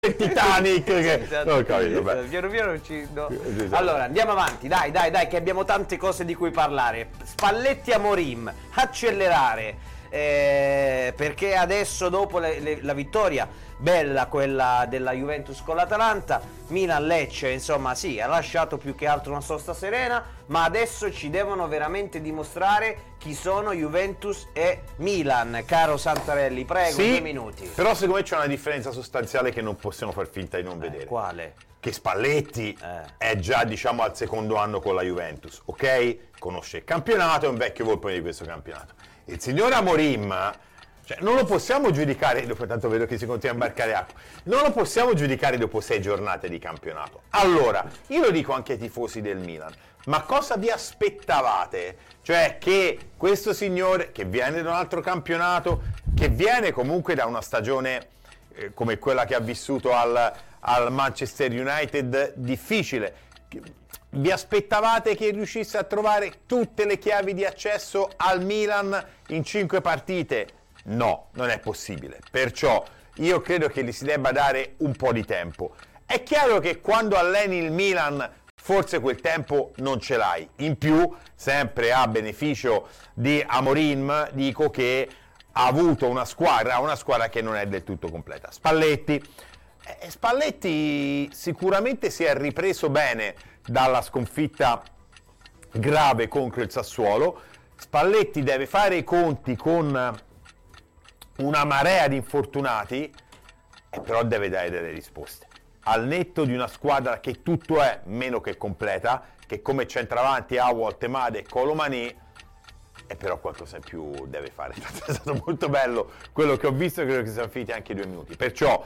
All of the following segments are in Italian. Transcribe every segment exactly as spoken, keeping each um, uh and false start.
il Titanic che... Esatto. Non ho capito, beh. Piano piano ci... no. Esatto. Allora andiamo avanti, dai dai dai che abbiamo tante cose di cui parlare. Spalletti Amorim, accelerare, eh, perché adesso dopo le, le, la vittoria bella, quella della Juventus con l'Atalanta, Milan-Lecce, insomma sì, ha lasciato più che altro una sosta serena, ma adesso ci devono veramente dimostrare chi sono Juventus e Milan. Caro Santarelli, prego, Sì, due minuti. però secondo me c'è una differenza sostanziale che non possiamo far finta di non Eh, vedere. quale? Che Spalletti Eh. è già, diciamo, al secondo anno con la Juventus, ok? Conosce il campionato, è un vecchio volpone di questo campionato. Il signor Amorim, cioè, non lo possiamo giudicare, dopo tanto vedo che si continua a imbarcare acqua, non lo possiamo giudicare dopo sei giornate di campionato. Allora, io lo dico anche ai tifosi del Milan, ma cosa vi aspettavate? Cioè che questo signore, che viene da un altro campionato, che viene comunque da una stagione eh, come quella che ha vissuto al, al Manchester United difficile, vi aspettavate che riuscisse a trovare tutte le chiavi di accesso al Milan in cinque partite? No, non è possibile. Perciò io credo che gli si debba dare un po' di tempo. È chiaro che quando alleni il Milan forse quel tempo non ce l'hai. In più, sempre a beneficio di Amorim, dico che ha avuto una squadra, una squadra che non è del tutto completa. Spalletti, eh, Spalletti sicuramente si è ripreso bene dalla sconfitta grave contro il Sassuolo. Spalletti deve fare i conti con una marea di infortunati, e però deve dare delle risposte. Al netto di una squadra che tutto è meno che completa, che come centravanti ha Temade e Colomani, e però qualcosa in più deve fare. È stato molto bello quello che ho visto, e credo che siano finiti anche due minuti. Perciò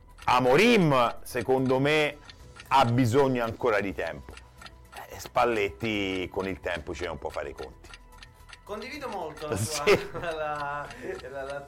Amorim, secondo me, ha bisogno ancora di tempo. E Spalletti con il tempo ci deve un po' fare i conti. Condivido molto la tua... Sì. la, la, la,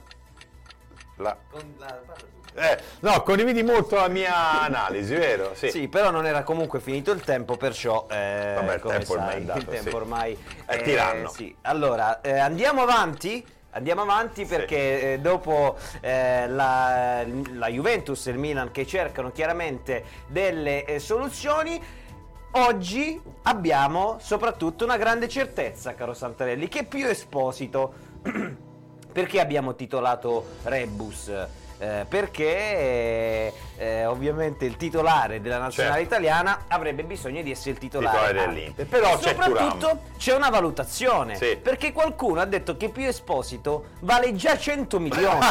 La... con, la parla tu. Eh, no, condividi molto la mia analisi, vero? Sì. Sì, però non era comunque finito il tempo, perciò eh, Vabbè, il come tempo ormai sai, è dato, il tempo sì. ormai È tiranno. Sì. Allora, eh, andiamo avanti. Andiamo avanti perché sì. eh, dopo eh, la, la Juventus e il Milan che cercano chiaramente delle eh, soluzioni, oggi abbiamo soprattutto una grande certezza, caro Santarelli, che Pio Esposito. Perché abbiamo titolato Rebus? Eh, perché eh, eh, ovviamente il titolare della nazionale certo. italiana avrebbe bisogno di essere il titolare, titolare dell'Inter. Però c'è soprattutto c'è una valutazione, sì. perché qualcuno ha detto che Pio Esposito vale già cento milioni.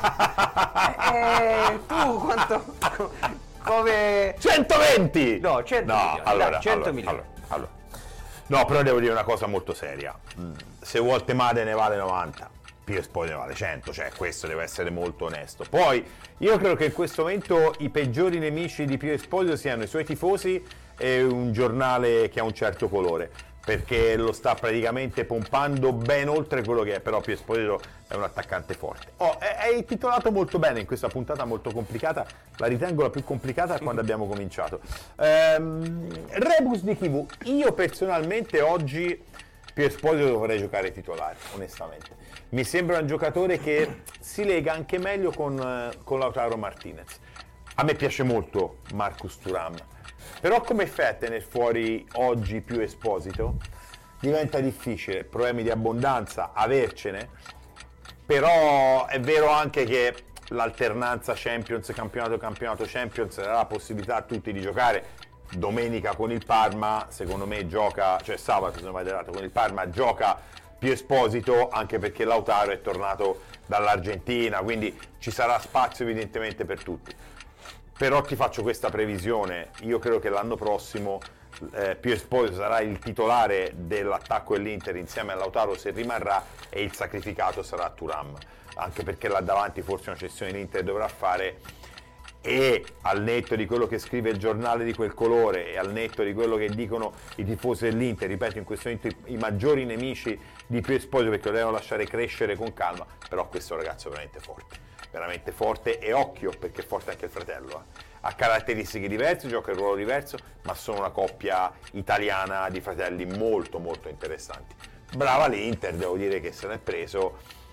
eh, tu quanto come centoventi? No, cento no, milioni. allora, Dai, cento allora, milioni. Allora, allora. No, però devo dire una cosa molto seria. Se Temade ne vale novanta, Pio Esposito ne vale cento, cioè questo deve essere molto onesto. Poi io credo che in questo momento i peggiori nemici di Pio Esposito siano i suoi tifosi e un giornale che ha un certo colore, perché lo sta praticamente pompando ben oltre quello che è. Però Pio Esposito è un attaccante forte. Oh, è, è titolato molto bene in questa puntata molto complicata, la ritengo la più complicata quando abbiamo cominciato. Ehm, Rebus di Kivu, io personalmente oggi Pio Esposito lo vorrei giocare titolare, onestamente. Mi sembra un giocatore che si lega anche meglio con, con Lautaro Martinez. A me piace molto Marcus Thuram, però come fai a tenere fuori oggi Pio Esposito? Diventa difficile, problemi di abbondanza, avercene, però è vero anche che l'alternanza Champions, campionato, campionato, Champions darà la possibilità a tutti di giocare. Domenica con il Parma, secondo me gioca, cioè sabato se non vado errato, con il Parma gioca Pio Esposito, anche perché Lautaro è tornato dall'Argentina, quindi ci sarà spazio evidentemente per tutti. Però ti faccio questa previsione, io credo che l'anno prossimo eh, Pio Esposito sarà il titolare dell'attacco dell'Inter insieme a Lautaro se rimarrà, e il sacrificato sarà Thuram, anche perché là davanti forse una cessione l'Inter dovrà fare. E al netto di quello che scrive il giornale di quel colore e al netto di quello che dicono i tifosi dell'Inter, ripeto, in questo momento i, i maggiori nemici di Pio Esposito, perché lo devono lasciare crescere con calma, però questo ragazzo è veramente forte, veramente forte, e occhio perché è forte anche il fratello, eh. Ha caratteristiche diverse, gioca in ruolo diverso, ma sono una coppia italiana di fratelli molto molto interessanti. Brava l'Inter, devo dire che se l'è preso.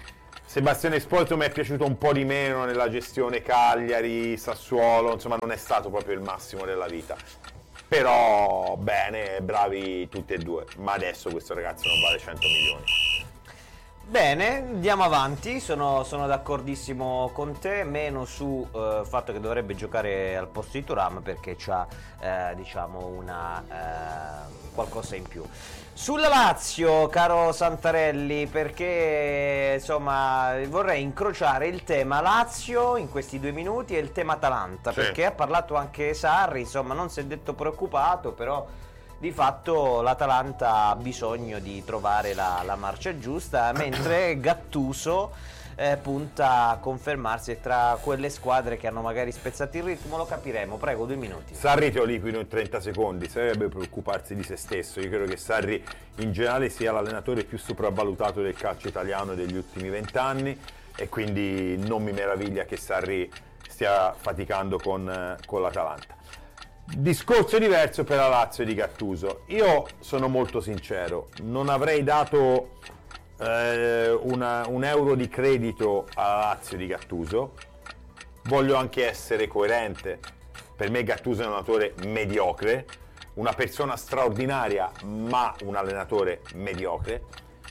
Sebastiano Esposito mi è piaciuto un po' di meno nella gestione Cagliari, Sassuolo, insomma non è stato proprio il massimo della vita. Però bene, bravi tutti e due, ma adesso questo ragazzo non vale cento milioni. Bene, andiamo avanti, sono, sono d'accordissimo con te, meno sul eh, fatto che dovrebbe giocare al posto di Thuram perché c'ha eh, diciamo una eh, qualcosa in più. Sulla Lazio, caro Santarelli, perché insomma vorrei incrociare il tema Lazio in questi due minuti e il tema Atalanta, sì. Perché ha parlato anche Sarri, insomma non si è detto preoccupato, però di fatto l'Atalanta ha bisogno di trovare la, la marcia giusta, mentre Gattuso eh, punta a confermarsi tra quelle squadre che hanno magari spezzato il ritmo. Lo capiremo, prego, due minuti. Sarri te lo liquido in trenta secondi, sarebbe preoccuparsi di se stesso. Io credo che Sarri in generale sia l'allenatore più sopravvalutato del calcio italiano degli ultimi vent'anni e quindi non mi meraviglia che Sarri stia faticando con, con l'Atalanta. Discorso diverso per la Lazio di Gattuso. Io sono molto sincero, non avrei dato eh, una, un euro di credito alla Lazio di Gattuso. Voglio anche essere coerente. Per me Gattuso è un allenatore mediocre, una persona straordinaria ma un allenatore mediocre.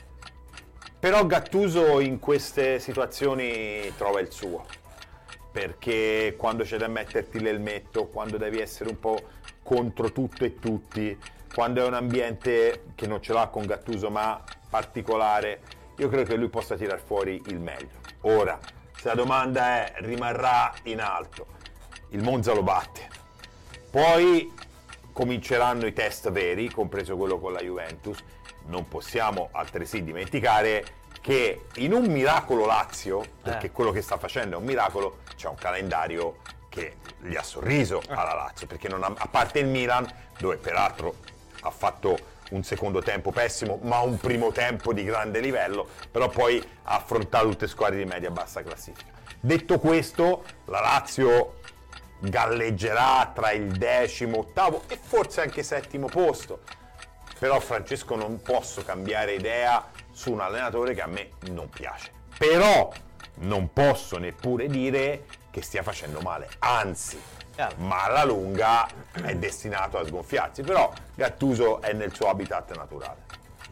Però Gattuso in queste situazioni trova il suo, perché quando c'è da metterti l'elmetto, quando devi essere un po' contro tutto e tutti, quando è un ambiente che non ce l'ha con Gattuso ma particolare, io credo che lui possa tirar fuori il meglio. Ora, se la domanda è rimarrà in alto, il Monza lo batte, poi cominceranno i test veri, compreso quello con la Juventus. Non possiamo altresì dimenticare che in un miracolo Lazio, perché eh. quello che sta facendo è un miracolo, c'è un calendario che gli ha sorriso alla Lazio, perché non ha, a parte il Milan, dove peraltro ha fatto un secondo tempo pessimo, ma un primo tempo di grande livello, però poi ha affrontato tutte squadre di media-bassa classifica. Detto questo, la Lazio galleggerà tra il decimo, ottavo e forse anche settimo posto. Però Francesco non posso cambiare idea su un allenatore che a me non piace. Però non posso neppure dire che stia facendo male, anzi, ma alla lunga è destinato a sgonfiarsi. Però Gattuso è nel suo habitat naturale.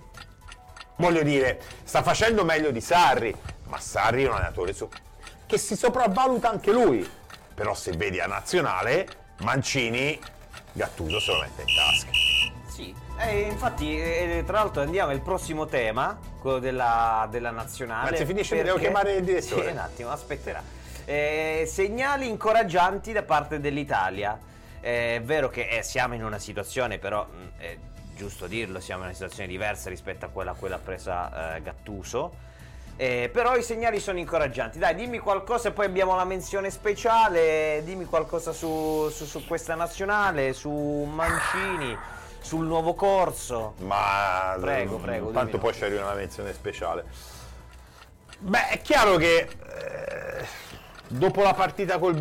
Voglio dire, sta facendo meglio di Sarri, ma Sarri è un allenatore so- che si sopravvaluta anche lui. Però se vedi a nazionale, Mancini, Gattuso se lo mette in tasca. Sì, eh, infatti eh, tra l'altro andiamo al prossimo tema, quello della, della nazionale. Ma se finisce perché... devo chiamare il direttore. Sì, un attimo, aspetterà. Eh, segnali incoraggianti da parte dell'Italia. Eh, è vero che eh, siamo in una situazione, però mh, è giusto dirlo, siamo in una situazione diversa rispetto a quella, a quella presa eh, Gattuso. Eh, però i segnali sono incoraggianti. Dai, dimmi qualcosa e poi abbiamo la menzione speciale. Dimmi qualcosa su, su, su questa nazionale, su Mancini, sul nuovo corso. Ma prego, prego. Tanto poi c'è una menzione speciale. Beh, è chiaro che eh, dopo la partita col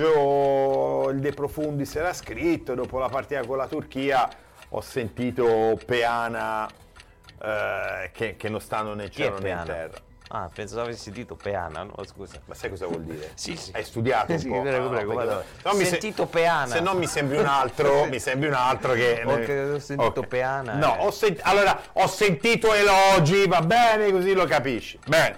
Belgio il De Profundis era scritto, dopo la partita con la Turchia ho sentito Peana eh, che, che non stanno né in cielo né in terra. Ah, pensavo avessi sentito Peana, no? Scusa. Ma sai cosa vuol dire? Sì, sì. Hai studiato un sì, po'? prego, Ah, prego, no, vado. no, mi sentito se... Peana. Se no mi sembri un altro, mi sembri un altro che... Ok, ho sentito okay. Peana. No, eh. ho sent... allora, ho sentito elogi, va bene, così lo capisci. Bene.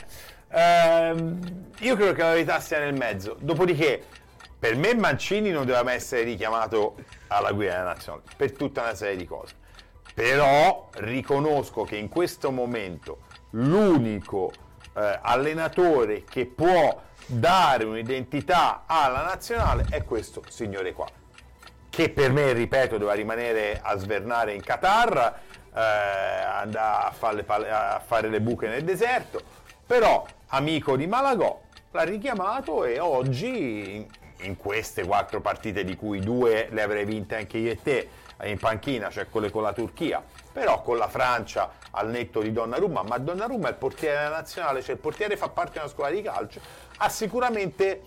Ehm, io credo che la verità sia nel mezzo. Dopodiché, per me Mancini non doveva mai essere richiamato alla guida della nazionale, per tutta una serie di cose. Però riconosco che in questo momento l'unico eh, allenatore che può dare un'identità alla nazionale è questo signore qua, che per me, ripeto, doveva rimanere a svernare in Qatar, eh, andare a fare, le, a fare le buche nel deserto, però amico di Malagò l'ha richiamato e oggi in, in queste quattro partite, di cui due le avrei vinte anche io e te in panchina, cioè quelle con la Turchia, però con la Francia al netto di Donnarumma, ma Donnarumma è il portiere della nazionale, cioè il portiere fa parte di una squadra di calcio, ha sicuramente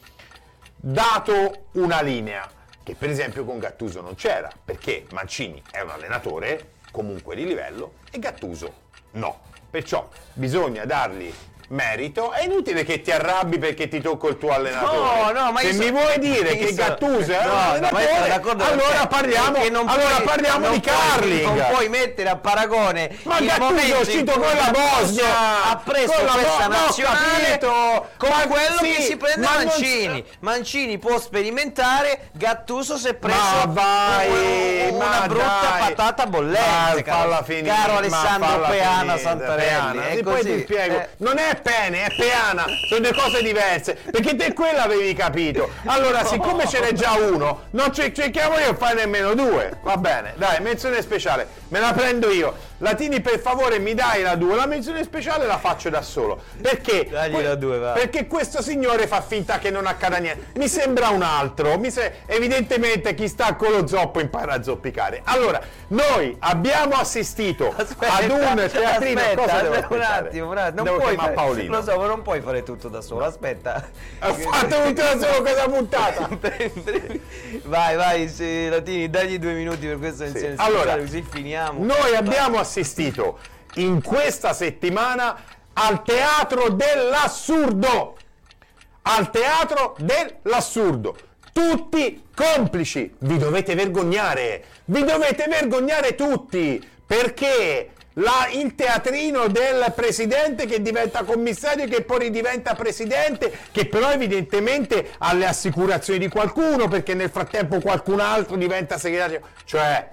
dato una linea che per esempio con Gattuso non c'era, perché Mancini è un allenatore comunque di livello e Gattuso no, perciò bisogna dargli merito, è inutile che ti arrabbi perché ti tocco il tuo allenatore. No, no, ma se io mi so... vuoi dire io che so... Gattuso è un no, allenatore, no, allora parliamo, non allora puoi, parliamo non di puoi, curling. Non puoi mettere a paragone ma il Gattuso momento è uscito con la Bosnia, ha preso con la questa Bo- nazionale no, con ma quello sì, che si prende ma Mancini. non... Mancini può sperimentare, Gattuso si è preso ma vai, una ma brutta dai. patata bollente, ma caro, finire, caro Alessandro Peana finire, Santarelli. Peana. È E poi così. ti spiego, Eh. non è pene, è peana, sono due cose diverse, perché te quella avevi capito. Allora, siccome ce n'è già uno, non ci cerchiamo io a fare nemmeno due. Va bene, dai, menzione speciale, me la prendo io. Latini, per favore, mi dai la due, la menzione speciale la faccio da solo. Perché? Dagli la due, va. Perché questo signore fa finta che non accada niente. Mi sembra un altro, mi se... evidentemente chi sta con lo zoppo impara a zoppicare. Allora, noi abbiamo assistito Aspetta, ad un teatrino. aspetta, Cosa devo aspetta, un aspettare? attimo, un attimo, non Devo puoi chiamare fare, Paolino. lo so, ma non puoi fare tutto da solo, aspetta. Ho fatto tutto da solo questa puntata. vai, vai, sì, Latini, dagli due minuti per questa menzione speciale, Allora, così finiamo. Noi abbiamo assistito in questa settimana al teatro dell'assurdo. Al teatro dell'assurdo. Tutti complici. Vi dovete vergognare. Vi dovete vergognare tutti. Perché la, il teatrino del presidente che diventa commissario, che poi diventa presidente, che però evidentemente ha le assicurazioni di qualcuno, perché nel frattempo qualcun altro diventa segretario. Cioè,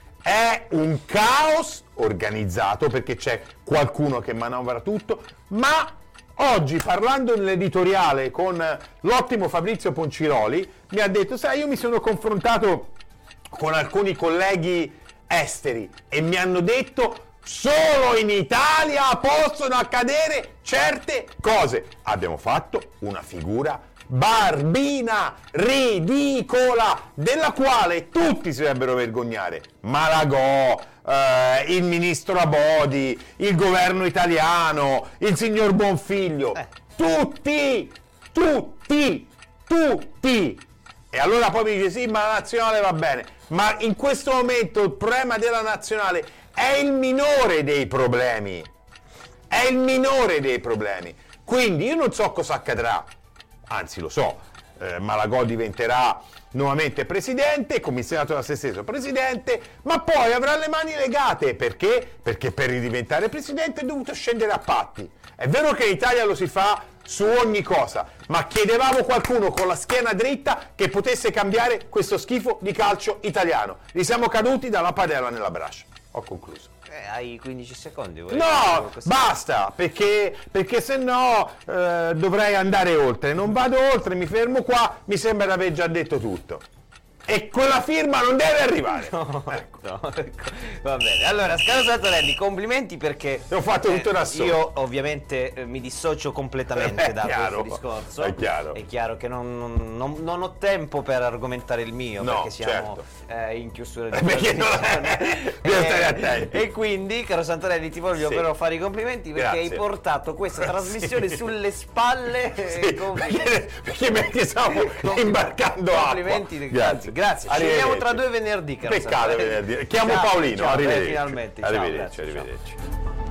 è un caos organizzato, perché c'è qualcuno che manovra tutto, ma oggi, parlando nell'editoriale con l'ottimo Fabrizio Ponciroli, mi ha detto: sai, io mi sono confrontato con alcuni colleghi esteri e mi hanno detto solo in Italia possono accadere certe cose. Abbiamo fatto una figura barbina, ridicola, della quale tutti si dovrebbero vergognare. Malagò, eh, il ministro Abodi, il governo italiano, il signor Bonfiglio, Eh. tutti, tutti, tutti. E allora poi mi dice: sì, ma la nazionale va bene. Ma in questo momento il problema della nazionale è il minore dei problemi. È il minore dei problemi. Quindi io non so cosa accadrà. Anzi, lo so, eh, Malagò diventerà nuovamente presidente, commissionato da se stesso presidente, ma poi avrà le mani legate. Perché? Perché per ridiventare presidente è dovuto scendere a patti. È vero che in Italia lo si fa su ogni cosa, ma chiedevamo qualcuno con la schiena dritta che potesse cambiare questo schifo di calcio italiano. Gli siamo caduti dalla padella nella braccia. Ho concluso. Eh, hai quindici secondi. Vuoi No, così? basta, perché, perché se no eh, dovrei andare oltre. Non vado oltre, mi fermo qua, mi sembra di aver già detto tutto. E quella firma non deve arrivare. No, Ecco. no, ecco. Va bene. Allora, Scalo Santarelli, complimenti perché Ho fatto tutto da solo. Io ovviamente eh, mi dissocio completamente È da chiaro, questo discorso. è chiaro. È chiaro che non, non- non- non ho tempo per argomentare il mio, No, perché siamo certo. eh, in chiusura di Perché non trasmissione. è- bisogna stare attenti. E quindi, caro Santarelli, ti voglio Sì. però fare i complimenti perché Grazie. hai portato questa trasmissione Sì. sulle spalle. Sì, eh, con- perché, perché, perché stiamo Com- imbarcando acqua. complimenti, Grazie. grazie. Ci Arrivederci. vediamo tra due venerdì, caro Peccato Santarelli. venerdì. Chiamo Ciao, Paolino, ciao, eh, arrivederci. finalmente. Ciao, Arrivederci, grazie, ciao. arrivederci.